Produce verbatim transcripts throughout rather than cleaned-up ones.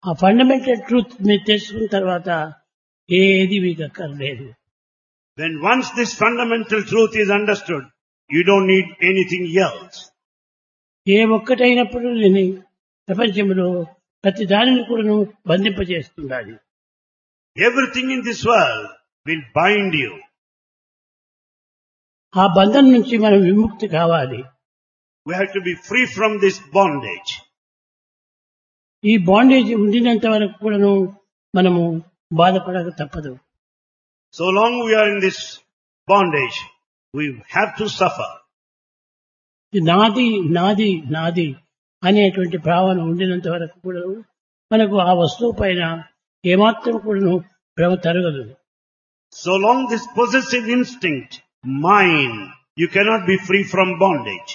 ఆ fundamental truth మీరు తెలుసుకున్న తర్వాత ఏది మీకు అక్కర్లేదు. When once this fundamental truth is understood, you don't need anything else. ఏ ఒక్కటైనప్పుడు నేను ప్రపంచంలో ప్రతి దానిని కూడాను బంధింపజేస్తుండాలి. Everything in this world will bind you. ఆ బంధం నుంచి మనం విముక్తి కావాలి. We have to be free from this bondage. ఈ బాండేజ్ ఉండినంత వరకు కూడాను మనము బాధపడక తప్పదు. So long we are in this bondage, we have to suffer. ఇది నాది నాది నాది అనేటువంటి భావన ఉండినంత వరకు కూడా మనకు ఆ వస్తువు పైన ఏమాత్రం కూడాను భ్రమ తరగదు. So long this possessive instinct, mine, you cannot be free from bondage.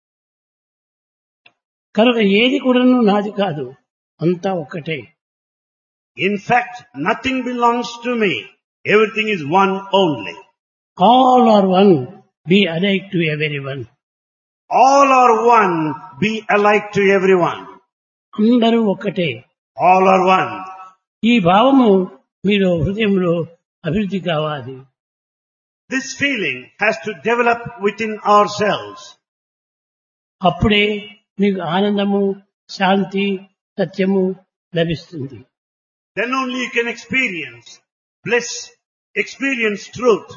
కనుక ఏది కూడాను నాది కాదు, అంతా ఒక్కటే. In fact, nothing belongs to me. Everything is one only. All are one, B alike to everyone. All are one, be alike to everyone. అందరూ ఒక్కటే. All are one. ఈ భావము మీరు హృదయంలో అభివృద్ధి కావాలి. This feeling has to develop within ourselves. అప్పుడే మీకు ఆనందము, శాంతి, సత్యము లభిస్తుంది. Then only you can experience bliss, experience truth,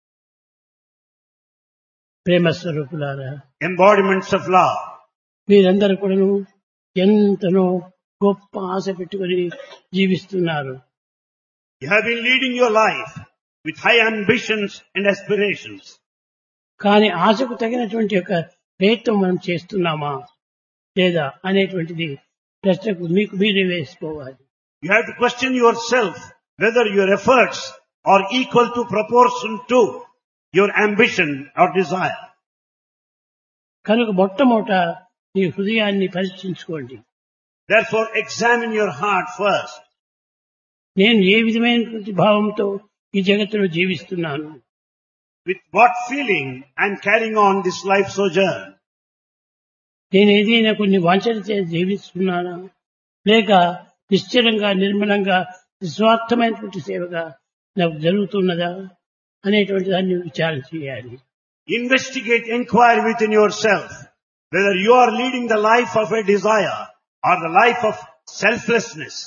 ప్రేమ స్వరూపులారా, embodiments of love. మీరందరూ కూడాను ఎంతనో గొప్ప ఆశ పెట్టుకొని జీవిస్తున్నారు. You have been leading your life with high ambitions and aspirations. కానీ ఆశకు తగినటువంటి యొక్క ప్రయత్నం మనం చేస్తున్నామా లేదా అనేటువంటిది ప్రశ్నకు మీకు మీరే వేసుకోవాలి. You have to question yourself whether your efforts are equal to proportion to your ambition or desire. కనుక మొట్టమొదట మీ హృదయాన్ని పరీక్షించుకోండి. Therefore, examine your heart first. నేను ఏ విధమైనటువంటి భావంతో ఈ జగత్తులో జీవిస్తున్నాను, With what feeling I am carrying on this life sojourn? నేను ఏదైనా కొన్ని వాంఛలు చేసి జీవిస్తున్నానా లేక నిశ్చలంగా నిర్మలంగా నిస్వార్థమైనటువంటి సేవగా నాకు జరుగుతున్నదా అనేటువంటి దాన్ని విచారణ చేయాలి. Investigate, inquire within yourself whether you are leading the life of a desire or the life of selflessness.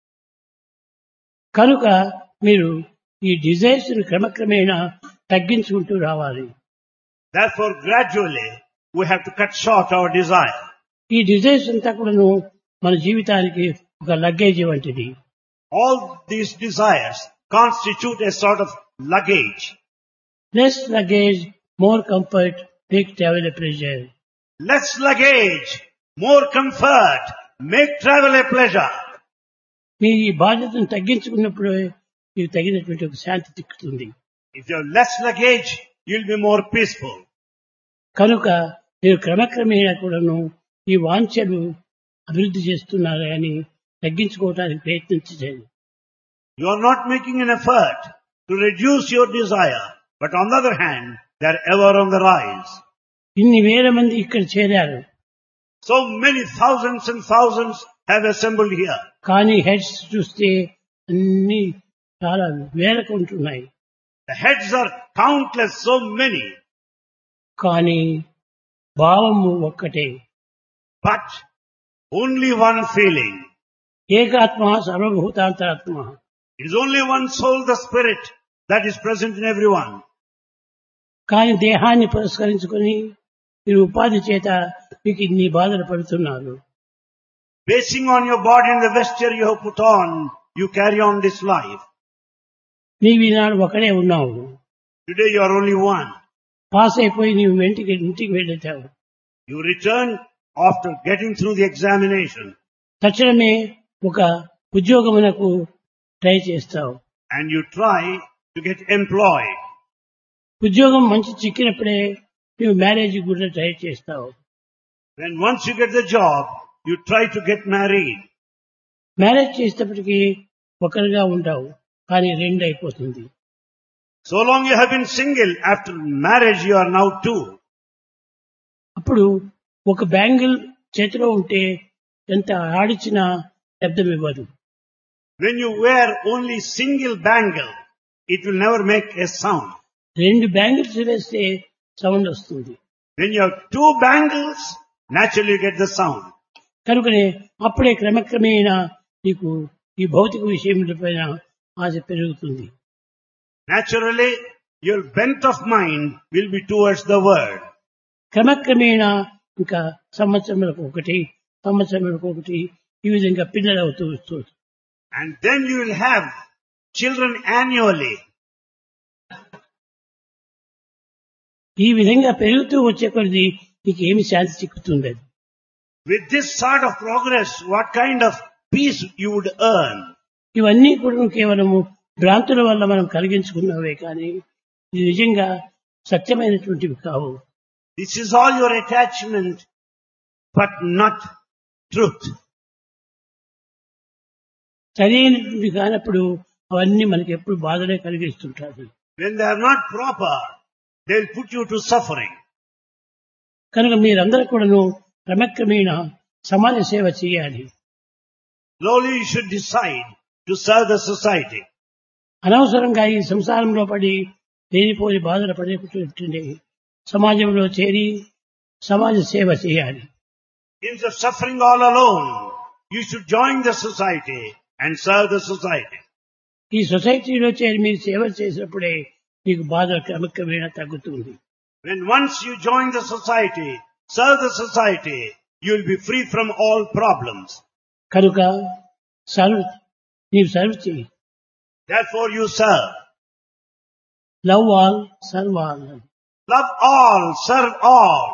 కనుక మీరు ఈ డిజైర్స్ ని క్రమక్రమేణా తగ్గించుకుంటూ రావాలి. Therefore, gradually, we have to cut short our desire. ఈ డిజైర్స్ అంతా కూడాను మన జీవితానికి ఒక లగేజ్ వంటిది. All these desires constitute a sort of luggage. Less luggage, more comfort, make travel a pleasure. Less luggage, more comfort, make travel a pleasure. మీ ఈ బాధ్యతను తగ్గించుకున్నప్పుడు మీకు తగినటువంటి ఒక శాంతి చిక్కుతుంది. If you have less luggage, you'll be more peaceful. కనుక మీరు క్రమక్రమేణా కూడాను ఈ వాంఛలు అభివృద్ధి చేస్తున్నారు అని తగ్గించుకోవడానికి ప్రయత్నించండి. You are not making an effort to reduce your desire, but on the other hand, they are ever on the rise. ఇన్ని వేల మంది ఇక్కడ చేరారు, So many thousands and thousands have assembled here. కానీ హెడ్స్ చూస్తే అన్ని చాలా వేలకు ఉంటున్నాయి. The heads are countless, so many, కానీ భావము ఒక్కటే. but only one feeling. ఏకాత్మ సర్వభూతాంతరాత్మ. It is only one soul, the spirit, that is present in everyone. కానీ దేహాన్ని పురస్కరించుకొని మీరు ఉపాధి చేత మీకు ఇన్ని బాధలు పడుతున్నారు. Basing on your body and the vesture you have put on, you carry on this life. నీవు ఈనాడు ఒకడే ఉన్నావు. Today you are only one. Pass అయిపోయి నీవు ఇంటికి ఇంటికి వెళ్ళావు. You return after getting through the examination. తక్షణమే ఒక ఉద్యోగమునకు ట్రై చేస్తావు. And you try to get employed. ఉద్యోగం మంచి చిక్కినప్పుడే నువ్వు మ్యారేజ్ కూడా ట్రై చేస్తావు. When once you get the job, you try to get married. Marriage చేసేటప్పటికి ఒకరిగా ఉంటావు, కానీ రెండు అయిపోతుంది. So long you have been single, after marriage you are now two. అప్పుడు ఒక బ్యాంగిల్ చేతిలో ఉంటే ఎంత ఆడిచినా శబ్దం ఇవ్వదు. When you wear only single bangle, it will never make a sound. రెండు బ్యాంగిల్స్ వేస్తే సౌండ్ వస్తుంది. When you have two bangles, naturally you get the sound. కనుకనే అప్పుడే క్రమక్రమేణా నీకు ఈ భౌతిక విషయములపైన ఆశ పెరుగుతుంది. Naturally, your bent of mind will be towards the world. క్రమక్రమేణా ఇంకా సంవత్సరములకు ఒకటి సంవత్సరములకు ఒకటి ఈ విధంగా పిల్లలు అవుతూ వస్తుంది. And then you will have children annually. ఈ విధంగా పెరుగుతూ వచ్చే కొద్ది నీకు ఏమి శాంతి చిక్కుతుంది. With this sort of progress, what kind of peace you would earn? ఇవన్నీ కూడా కేవలము భ్రాంతుల వల్ల మనం కలిగించుకున్నవే కానీ ఇది నిజంగా సత్యమైనటువంటివి కావు. This is all your attachment, but not truth. సరైనటువంటి కానప్పుడు అవన్నీ మనకి ఎప్పుడు బాధలే కలిగిస్తుంటాయి. When they are not proper, they will put you to suffering. కనుక మీరందరూ కూడాను క్రమక్రమేణా సమాజ సేవ చేయాలి. Slowly you should decide to serve the society. అనవసరంగా ఈ సంసారంలో పడి లేనిపోని బాధలు పడేటట్టుండే సమాజంలో చేరి సమాజ సేవ చేయాలి. Instead of suffering all alone, you should join the society and serve the society. ఈ సొసైటీలో చేరి మీరు సేవ చేసినప్పుడే మీకు బాధ క్రమక్రమేణా తగ్గుతుంది. When once you join the society, serve the society, you will be free from all problems. కనుక సర్వ్ నీవు సర్వ్ చేయి. Therefore you serve. Love all serve all. Love all, serve all.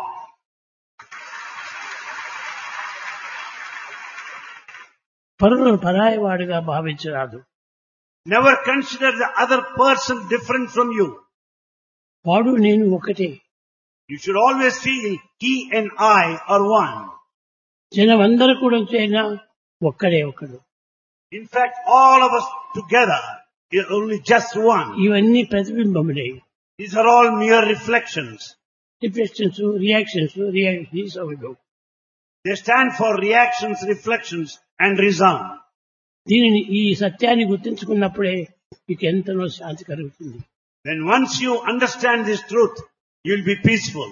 పరులను పరాయవాడిగా భావించరాదు. Never consider the other person different from you. వాడు నేను ఒకటే. You should always feel he and I are one. జనమందరూ కూడా చేరినా ఒక్కడే ఒకడు. In fact, all of us together is only just one. ఇవన్నీ ప్రతిబింబములే. These are all mere reflections. Reflections reactions reaction. They stand for reactions, reflections and resound. దీనిని ఈ సత్యాన్ని గుర్తించుకున్నప్పుడే మీకు ఎంతనో శాంతి కలుగుతుంది. When once you understand this truth, you will be peaceful.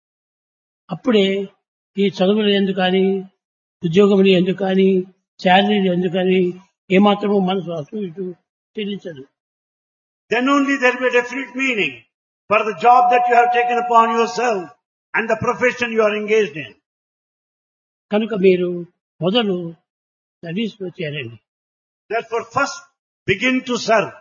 అప్పుడే ఈ చదువులు ఎందుకు కానీ ఉద్యోగములు ఎందుకు కానీ శాలరీలు ఎందుకు కానీ ఏమాత్రమో మనసు అటు ఇటు చెల్లించదు. Then only there will be a definite meaning for the job that you have taken upon yourself and the profession you are engaged in. కనుక మీరు మొదలు సర్వీస్ లో చేరండి. Therefore first begin to serve.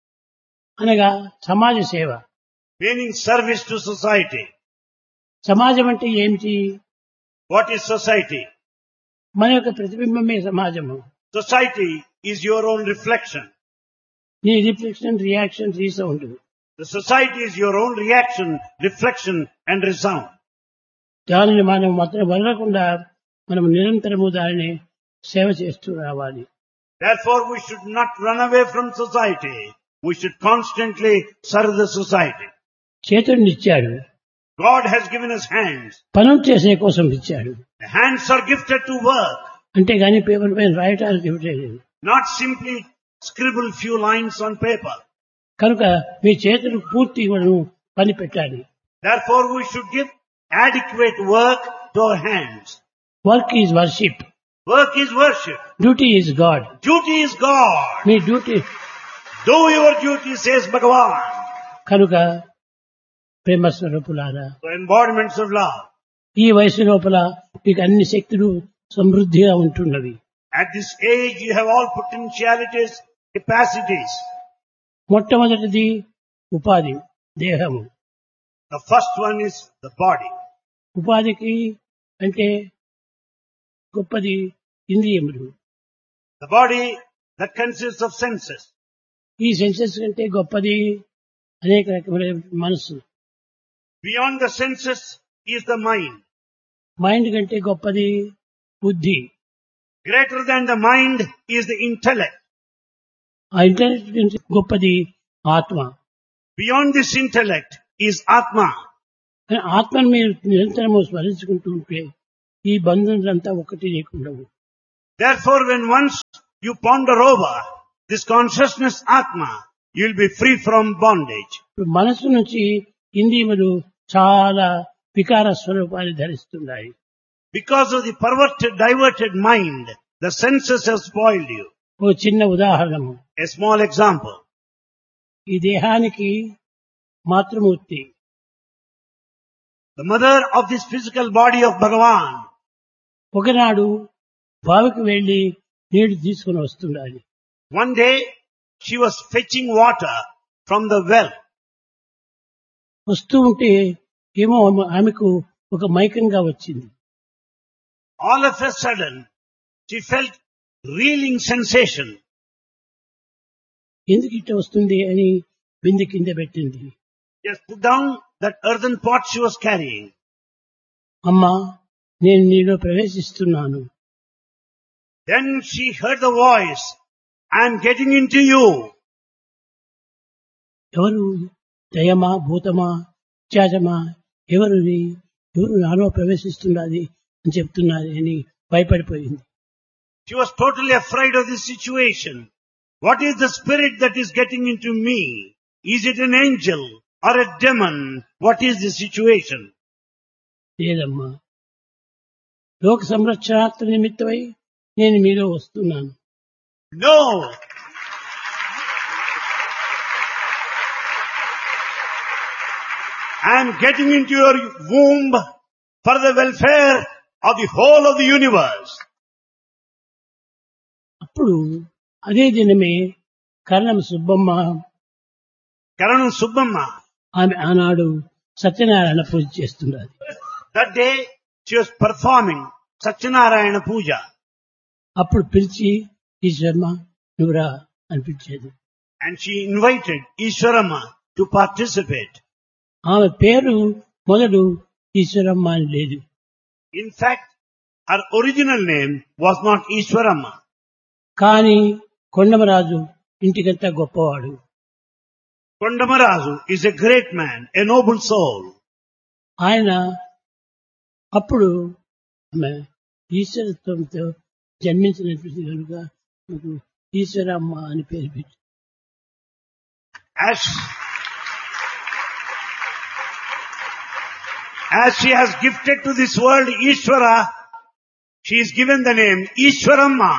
అనగా సమాజ సేవ. Meaning service to society. సమాజం అంటే ఏమిటి? What is society? మన యొక్క ప్రతిబింబమే సమాజము. Society is your own reflection. నీ reflection reaction resound. The society is your own reaction, reflection and resound. దానిని మనం మాత్రం వదలకుండా మనం నిరంతరము దానిని సేవ చేస్తూ రావాలి. Therefore we should not run away from society. We should constantly serve the society. చేతుడిని ఇచ్చాడు. God has given us hands. పనులు చేసే కోసం ఇచ్చాడు. The hands are gifted to work. అంతేగాని పేపర్ పైన రాయటానికి ఇవ్వలేదు. Not simply scribble few lines on paper. కనుక మీ చేతులు పూర్తి పని పెట్టాలి. Therefore we should give adequate work to our hands. Work is worship. Work is worship. Duty is God. Duty is God. Me duty. Do your duty, says Bhagavan. కనుక ప్రేమ స్వరూపులారా, So embodiments of love. ఈ వయసు లోపల మీకు అన్ని శక్తులు సమృద్ధిగా ఉంటున్నవి. At this age you have all potentialities, capacities. మొట్టమొదటిది ఉపాధి, దేహము. The first one is the body. ఉపాధికి అంటే గొప్పది ఇంద్రియములు. The body that consists of senses. ఈ సెన్సెస్ కంటే గొప్పది అనేక రకమైన మనసు. Beyond the senses is the mind. Mind కంటే గొప్పది బుద్ధి. Greater than the mind is the intellect. ఆ ఇంటెలిజెన్స్ కంటే గొప్పది ఆత్మ. Beyond this intellect is Atma. ఆత్మను మీరు నిరంతరము స్మరించుకుంటూ ఉంటే ఈ బంధువులంతా ఒకటి లేకుండా. Therefore when once you ponder over this consciousness Atma, you will be free from bondage. ఇప్పుడు మనసు నుంచి ఇంద్రియములు చాలా వికార స్వరూపాన్ని ధరిస్తున్నాయి. Because of the perverted, diverted mind, the senses have spoiled you. ఓ చిన్న ఉదాహరణము. A small example. ఈ దేహానికి మాతృమూర్తి. The mother of this physical body of Bhagavan, ఒకనాడు బావికి వెళ్లి నీళ్లు తీసుకుని వస్తుండాలి. one day she was fetching water from the well. వస్తూ ఉంటే ఏమో ఆమెకు ఒక మైకంగా వచ్చింది. All of a sudden, she felt reeling sensation. ఎందుకు ఇట్లా వస్తుంది అని బిందె కింద పెట్టింది. Just put down that earthen pot she was carrying. అమ్మా, నేను నీలో ప్రవేశిస్తున్నాను. Then she heard the voice, I am getting into you. ఎవరు? దయమా, భూతమా, త్యాజమా, ఎవరు ఎవరు నాలో ప్రవేశిస్తున్నది అని చెప్తున్నది అని భయపడిపోయింది. She was totally afraid of this situation. What is the spirit that is getting into me? Is it an angel or a demon? What is the situation? లేదమ్మా, లోక సంరక్షణార్థ నిమిత్తమై నేను మీలో వస్తున్నాను. No. I am getting into your womb for the welfare of the whole of the universe. అప్పుడు అదే దినమే కరణం Subbamma Karanam Subbamma, ఆమె ఆనాడు సత్యనారాయణ పూజ చేస్తున్నది. that day she was performing Satyanarayana Puja. అప్పుడు పిలిచి ఈశ్వర్మ నువ్వురా అని పిలిచేది. And she invited Ishwarama to participate. ఆమె పేరు మొదలు ఈశ్వరమ్మ అని లేదు. In fact, her original name was not Ishwarama. కానీ కొండమరాజు ఇంటికంతా గొప్పవాడు. Kondamarazu is a great man, a noble soul. ఆయన అప్పుడు ఆమె ఈశ్వరత్వంతో జన్మించినటువంటి కనుక నాకు ఈశ్వరమ్మ అని పేరు పెట్టి As, as she has gifted to this world Ishvara, she is given the name Ishwaramma.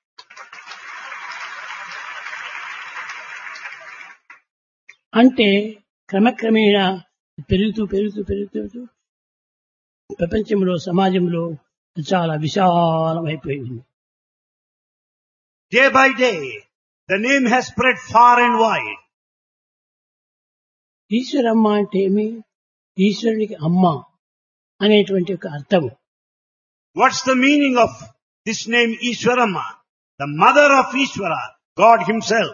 అంటే క్రమక్రమేణా పెరుగుతూ పెరుగుతూ పెరుగుతూ ప్రపంచంలో సమాజంలో చాలా విశాలమైపోయింది. Day by day, the name has spread far and wide. Eshwaramma అంటే ఏమి? ఈశ్వరునికి అమ్మ అనేటువంటి ఒక అర్థము. What's the meaning of this name Ishwaramma? The mother of Ishvara, God himself.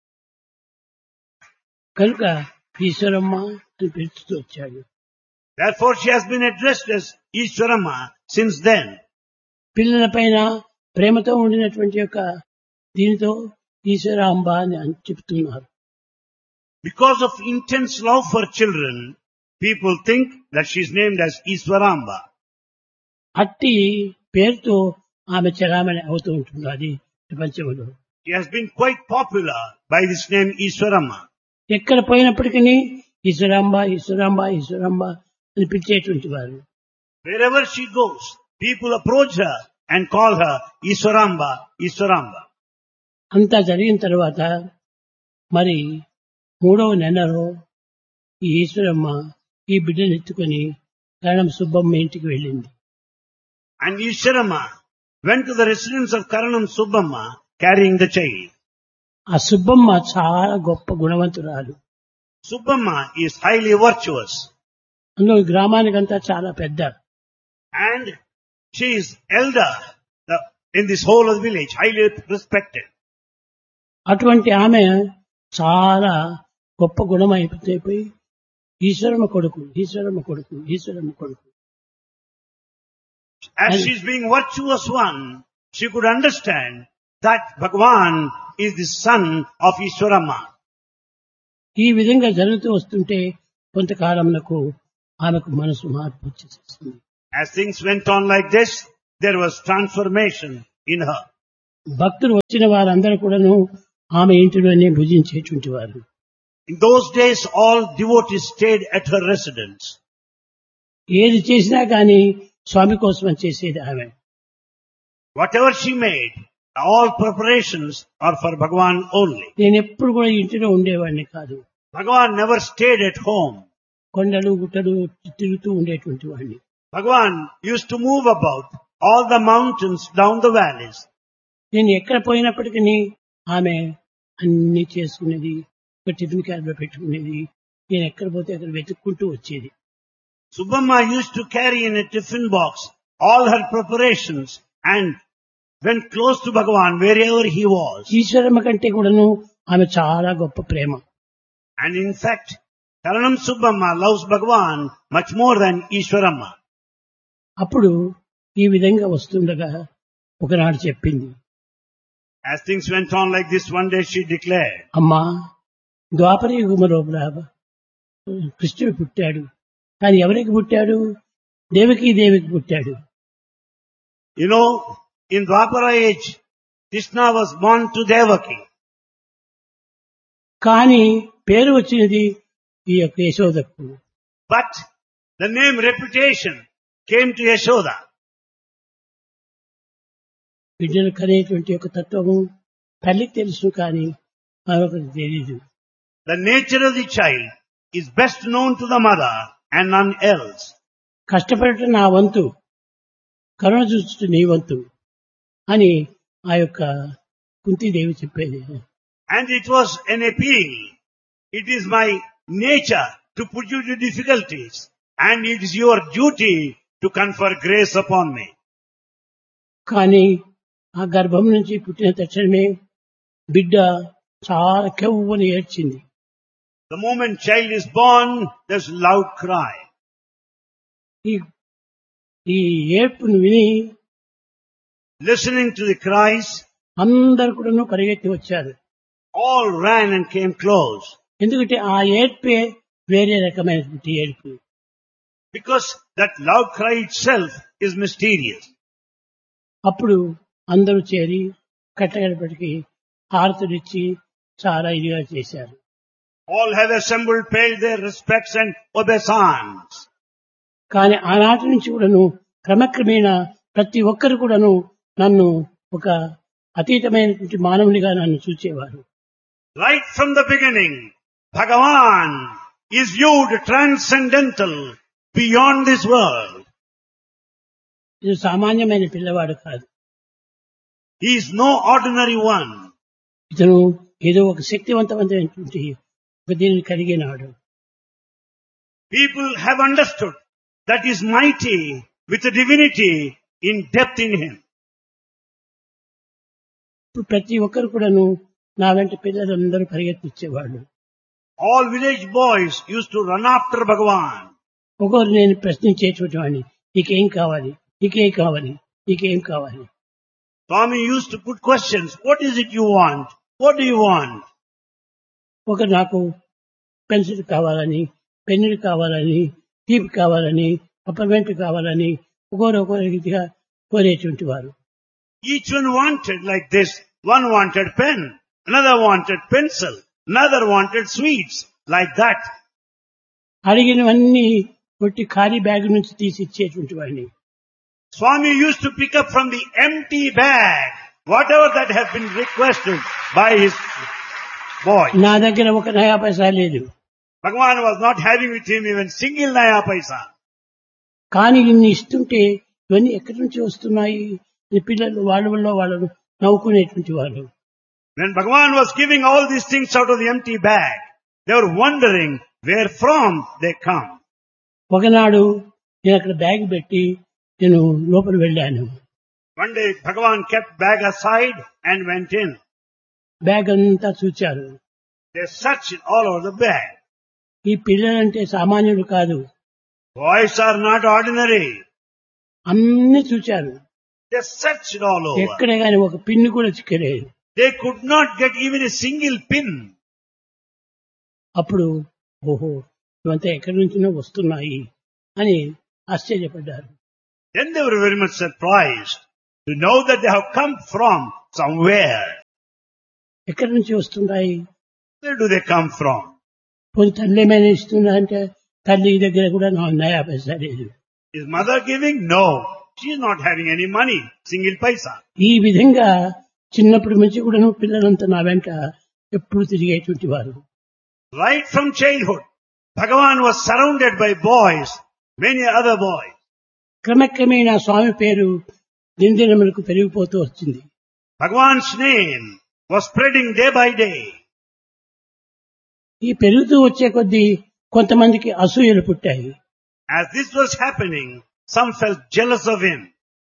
కనుక ఈశ్వరమ్మ అని పిలుస్తూ వచ్చాడు. Therefore she has been addressed as Ishwaramma since then. పిల్లల పైన ప్రేమతో ఉండినటువంటి యొక్క దీనితో ఈశ్వరాంబ అని అని చెప్తున్నారు. Because of intense love for children, people think that she is named as Ishwaramba. అట్టి పేరుతో ఆమె చలామణి అవుతూ ఉంటుంది అది ప్రపంచంలో. She has been quite popular by this name Ishwaramma. ఎక్కడ పోయినప్పటికీ ఈశ్వరాంబ ఈశ్వరాంబ ఈశ్వరాంబ అని పిలిచేటువంటి వారు. Wherever she goes, people approach her and call her Ishwaramba, Ishwaramba. అంతా జరిగిన తర్వాత మరి మూడవ నెలలో ఈ ఈశ్వరమ్మ ఈ బిడ్డను ఎత్తుకొని కరణం సుబ్బమ్మ ఇంటికి వెళ్ళింది. And Ishwarama went to the residence of Karanam Subbamma carrying the child. ఆ సుబ్బమ్మ చాలా గొప్ప గుణవంతురాలు. Subbamma is highly virtuous. అందులో ఈ గ్రామానికంతా చాలా పెద్ద. And she is elder the, in this whole of the village, highly respected. అటువంటి ఆమె చాలా గొప్ప గుణం అయిపోయి ఈశ్వరమ్మ కొడుకు ఈశ్వరమ్మ కొడుకు ఈశ్వరమ్మ కొడుకు. As she is being virtuous one, she could understand that Bhagavan is the son of Ishwarama. ఈ విధంగా జరుగుతూ వస్తుంటే కొంతకాలంలో ఆమెకు మనసు మార్పు వచ్చేస్తుంది. As things went on like this, there was transformation in her. భక్తులు వచ్చిన వారందరూ కూడాను ఆమె ఇంటిలోనే భుజించేటువంటి వారు. In those days, all devotees stayed at her residence. ఏది చేసినా కానీ స్వామి కోసం చేసేది ఆమె. Whatever she made, all preparations are for Bhagavan only. నేను ఎప్పుడు కూడా ఇంటిలో ఉండేవాడిని కాదు. Bhagavan never stayed at home. కొండలు గుట్టలు తిరుగుతూ ఉండేటువంటి వాడిని. Bhagavan used to move about all the mountains, down the valleys. నేను ఎక్కడ పోయినప్పటికీ ఆమె అన్ని చేసుకునేది, ఒక టిఫిన్ క్యాబ్లో పెట్టుకునేది. నేను ఎక్కడ పోతే అక్కడ వెతుక్కుంటూ వచ్చేది. Subbamma used to carry in a tiffin box all her preparations and went close to Bhagavan wherever he was. Eshwaramma కంటే కూడాను ఆమె చాలా గొప్ప ప్రేమ. And in fact, Karanam Subbamma loves Bhagavan much more than Ishwaramma. అప్పుడు ఈ విధంగా వస్తుండగా ఒకనాడు చెప్పింది, As things went on like this, one day she declared, అమ్మా, ద్వాపర యుగము లోపల కృష్ణుడు పుట్టాడు. కానీ ఎవరికి పుట్టాడు? దేవకి దేవికి పుట్టాడు. You know, in Dwapara age, Krishna was born to Devaki. కానీ పేరు వచ్చినది ఈ యొక్క యశోదకు. But the name reputation came to Yashoda. బిడ్డలు కనేటువంటి యొక్క తత్వము తల్లికి తెలుసు, కానీ మరొకరికి తెలియదు. The nature of the child is best known to the mother and none else. కష్టపడటం నా వంతు, కరుణ చూచుట నీ వంతు అని ఆ యొక్క కుంతీదేవి చెప్పేది. And it was an appeal. It is my nature to put you to difficulties, and it is your duty to confer grace upon me. కానీ ఆ గర్భం నుంచి పుట్టిన తక్షణమే బిడ్డ చాలా కెవ్వని ఏడ్చింది. The moment child is born, there's a loud cry. ఈ ఈ ఏడ్పును విని Listening to the cries, అందరు కూడా పరిగెత్తి వచ్చారు. all ran and came close. ఎందుకంటే ఆ ఏడ్పే వేరే రకమైనటువంటి ఏడుపు. Because that loud cry itself is mysterious. అప్పుడు అందరూ చేరి కట్టగడపటికి హారతులిచ్చి చాలా ఇదిగా చేశారు. All have assembled, paid their respects and obeisance. కానీ ఆనాటి నుంచి కూడాను క్రమక్రమేణా ప్రతి ఒక్కరు కూడాను నన్ను ఒక అతీతమైనటువంటి మానవునిగా నన్ను చూచేవారు. Right from the beginning, Bhagavan is viewed transcendental, beyond this world. ఇది సామాన్యమైన పిల్లవాడు కాదు. He is no ordinary one. ఇతను ఏదో ఒక శక్తివంతమైనటువంటి ఒక దీనిని కలిగినాడు. People have understood that he is mighty with a divinity in depth in him. ఇప్పుడు ప్రతి ఒక్కరు కూడాను నా వెంట పిల్లలందరూ పరిగెత్తిచ్చేవాళ్ళు. All village boys used to run after Bhagavan. ఒకరు నేను ప్రశ్నించేటువంటి వాడిని, నీకేం కావాలి, నీకేం కావాలి, నీకేం కావాలి. Swami used to put questions. What is it you want? What do you want? ఒకరు నాకు పెన్సిల్ కావాలని, పెన్నులు కావాలని, తీపి కావాలని, అప్పమెంట్ కావాలని ఒకరు ఒకరి రీతిగా కోరేటువంటి వారు. Each one wanted like this. One wanted pen, another wanted pencil, another wanted sweets, like that. అడిగినవన్నీ కొట్టి ఖాళీ బ్యాగ్ నుంచి తీసి ఇచ్చేటువంటి వాడిని. Swami used to pick up from the empty bag whatever that has been requested by his boy. నా దగ్గర ఒక నయా పైసా లేదు. Bhagavan was not having with him even single naya paisa. కానీ ఇన్ని ఇస్తుంటే ఇవన్నీ ఎక్కడి నుంచి వస్తున్నాయి? ఈ పిల్లలు వాళ్ళ వల్ల వాళ్ళు నవ్వుకునేటువంటి వాళ్ళు. When Bhagavan was giving all these things out of the empty bag, they were wondering where from they come. ఒకనాడు నేను అక్కడ బ్యాగ్ పెట్టి నేను లోపల వెళ్ళాను. One day Bhagavan kept bag aside and went in. Bag అంతా చూచారు. They searched all over the bag. ఈ పిల్లలంటే సామాన్యుడు కాదు. Boys are not ordinary. అన్ని చూచారు. They searched all over. ఎక్కడే గాని ఒక పిన్ను కూడా చిక్కలేదు. They could not get even a single pin. అప్పుడు ఓహో ఇవంతా ఎక్కడి నుంచినో వస్తున్నాయి అని ఆశ్చర్యపడ్డారు. Then they were very much surprised to know that they have come from somewhere. ఎక్కడి నుంచి వస్తున్నాయి? Where do they come from? పోనీ తల్లి ఏమైనా ఇస్తుందా అంటే తల్లి దగ్గర కూడా నా నయా పైసా లేదు. Is mother giving? No. She is not having any money. Single paisa. ఈ విధంగా చిన్నప్పటి నుంచి కూడా పిల్లలంతా నా వెంట ఎప్పుడు తిరిగేటువంటి వారు. Right from childhood, Bhagavan was surrounded by boys, many other boys. క్రమక్రమేణా స్వామి పేరు దినదినములకు పెరిగిపోతూ వచ్చింది. Bhagavan's name was spreading day by day. ఈ పెరుగుతూ వచ్చే కొద్దీ కొంతమందికి అసూయలు పుట్టాయి. As this was happening, some felt jealous of him.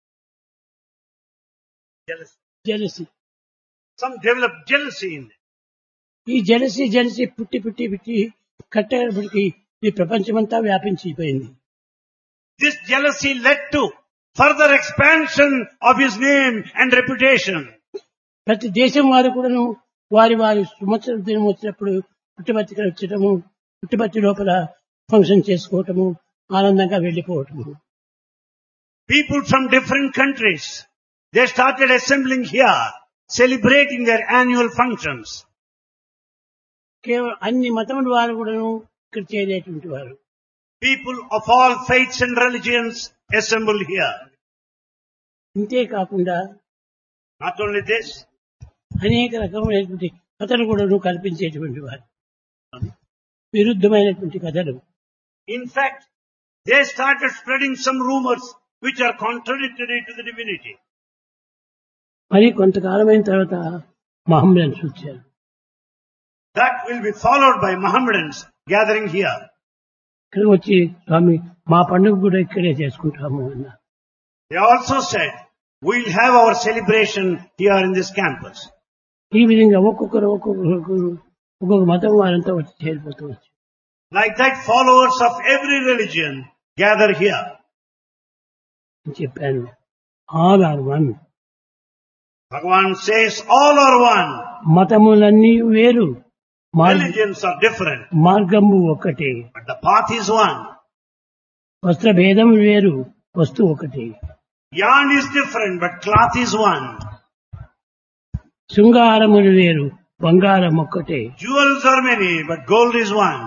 Jealous. Jealousy Some developed jealousy in them. ఈ జెలసీ జెలసీ పుట్టి పుట్టి పుట్టి కట్టేపటికి ఈ ప్రపంచమంతా వ్యాపించిపోయింది. This jealousy led to further expansion of his name and reputation. ప్రతి దేశం వారు కూడాను వారి వారి సంవత్సర దినం వచ్చినప్పుడు పుట్టుబత్తికి వచ్చటము, పుట్టుబత్తి లోపల ఫంక్షన్ చేసుకోవటము, ఆనందంగా వెళ్లిపోవటము. People from different countries, they started assembling here, celebrating their annual functions. కేవలం అన్ని మతముల వారు కూడాను ఇక్కడ చేరేటువంటి వారు. People of all faiths and religions assembled here. ఇంతే కాకుండా Not only this, అనేక రకమైనటువంటి కథలు కూడాను కల్పించేటువంటి వారు, విరుద్ధమైనటువంటి కథలు. in fact, they started spreading some rumors which are contradictory to the divinity. మరి కొంతకాలమైన తర్వాత మహమ్మదన్స్ వచ్చారు. That will be followed by Mohammedans gathering here. ఇక్కడ వచ్చి స్వామి మా పండుగ కూడా ఇక్కడే చేసుకుంటాము అన్నారు. They also said, we'll have our celebration here in this campus. ఈ విధంగా ఒక్కొక్కరు ఒక్కొక్కరు ఒక్కొక్క మతం వారంతా వచ్చి చేరిపోతూ వచ్చారు. Like that, followers of every religion gather here. అని చెప్పాను. All are one. Bhagavan says all are one. మతములన్నీ వేరు, మార్గ- Religions are different, మార్గము ఒక్కటే. but the path is one. వస్త్ర భేదం వేరు, వస్తువు ఒకటి. Yarn is different, but cloth is one. శృంగారములు వేరు, బంగారం ఒక్కటే. Jewels are many, but gold is one.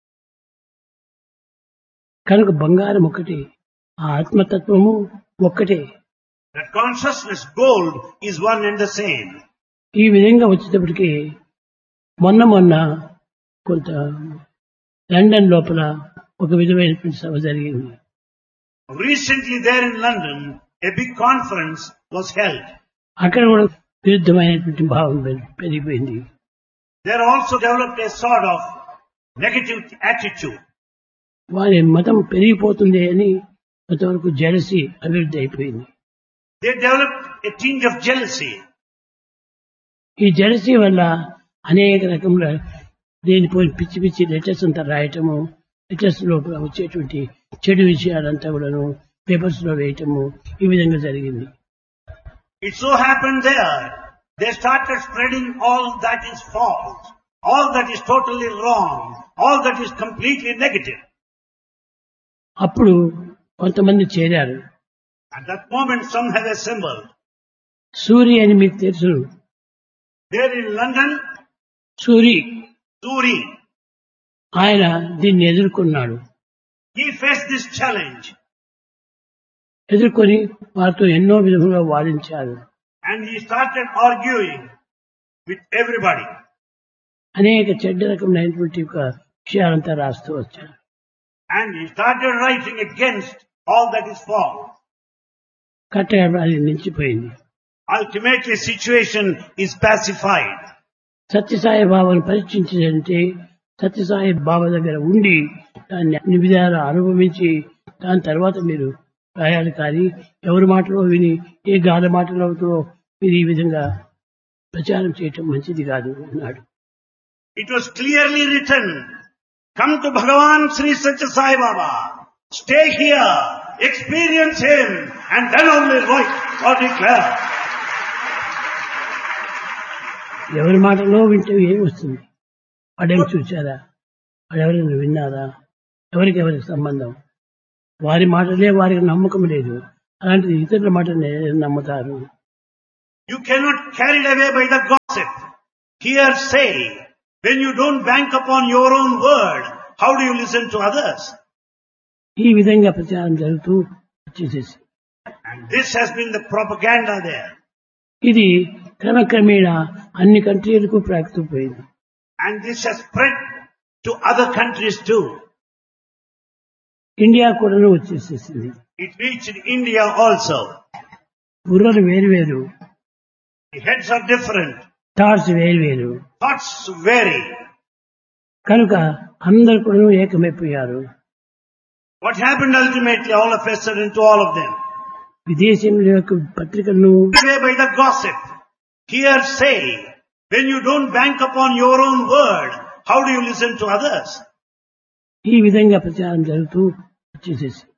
కనుక బంగారం ఒకటి, ఆ ఆత్మతత్వము ఒక్కటే. That consciousness, gold, is one and the same. ఈ విధంగా వచ్చేటప్పటికి మొన్న మొన్న కొంత లండన్ లోపల ఒక విధమైనటువంటి సభ జరిగింది. Recently there in London, a big conference was held. అక్కడ కూడా విరుద్ధమైనటువంటి భావం పెరి- పెరిగిపోయింది. There also developed a sort of negative attitude. వారి మతం పెరిగిపోతుంది అని కొంతవరకు జలసి అభివృద్ధి అయిపోయింది. They developed a tinge of jealousy. ఈ జలసి వల్ల అనేక రకముల దేనిపోయి పిచ్చి పిచ్చి లెటర్స్ అంతా రాయటము, లెటర్స్ లోపల వచ్చేటువంటి చెడు విషయాలంతా కూడాను పేపర్స్ లో వేయటము, ఈ విధంగా జరిగింది. It so happened there, they started spreading all that is false, all that is totally wrong, all that is completely negative. అప్పుడు కొంతమంది చేరారు. At that moment, some have assembled. Suri అని మీకు తెలుసు. There in London, Suri Suri, ఆయన దీన్ని ఎదుర్కొన్నాడు. he faced this challenge ఎదుర్కొని వారితో ఎన్నో విధములుగా వాదించారు. and he started arguing with everybody. అనేక చెడ్డ రకమైనటువంటి ఒక విషయాలంతా రాస్తూ వచ్చారు. And he started writing against all that is false. కట్టగా అది నిలిచిపోయింది. Ultimately, situation is pacified. Sathya Sai బాబాను పరీక్షించాలంటే సత్యసాయి బాబా దగ్గర ఉండి దాన్ని అన్ని విధాలా అనుభవించి దాని తర్వాత మీరు రాయాలి. కానీ ఎవరి మాటలో విని ఏ గాల మాటలతో మీరు ఈ విధంగా ప్రచారం చేయటం మంచిది కాదు అన్నాడు. It was clearly written, come to Bhagavan Sri Satya Sai Baba, stay here, experience him, and then only write or declare. ఎవరి మాటలో వింటే ఏమి వస్తుంది? వాడేమి చూశారా? వాడెవరైనా విన్నారా? ఎవరికి ఎవరికి సంబంధం? వారి మాటలే వారికి నమ్మకం లేదు. అలాంటిది ఇతరుల మాటలు నమ్ముతారు. You cannot carried away by the gossip. hearsay. When you don't bank upon your own word, how do you listen to others? ఈ విధంగా ప్రచారం జరుగుతూ వచ్చేసేసి And this has been the propaganda there. ఇది క్రమక్రమేణా అన్ని కంట్రీలకు ప్రాప్తిపోయింది. And this has spread to other countries too. India కూడాను వచ్చేసేసింది. It reached India also. బుర్రలు వేరు వేరు, The heads are different. Thoughts వేరు వేరు, Thoughts vary. కనుక అందరు కూడాను ఏకమైపోయారు. What happened ultimately, all of a sudden, to all of them? విదేశంలో యొక్క పత్రికలను Away by the gossip, hearsay. When you don't bank upon your own word, how do you listen to others? ఈ విధంగా ప్రచారం జరుగుతూ వచ్చేసేసి